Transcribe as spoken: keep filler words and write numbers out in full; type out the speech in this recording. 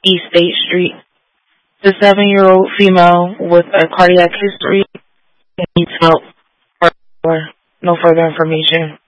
East State Street. The seven-year-old female with a cardiac history needs help. Or no further information.